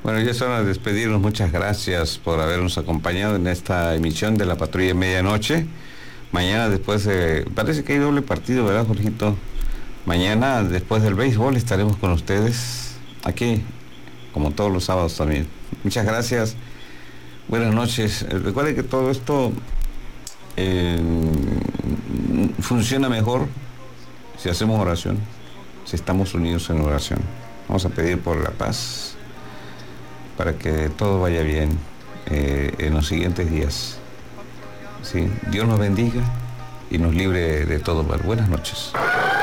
Bueno, ya es hora de despedirnos. Muchas gracias por habernos acompañado en esta emisión de la Patrulla Medianoche. Mañana parece que hay doble partido, ¿verdad, Jorgito? Mañana, después del béisbol, estaremos con ustedes aquí, como todos los sábados también. Muchas gracias. Buenas noches. Recuerden que todo esto funciona mejor si hacemos oración, si estamos unidos en oración. Vamos a pedir por la paz, para que todo vaya bien en los siguientes días. ¿Sí? Dios nos bendiga y nos libre de todo mal. Buenas noches.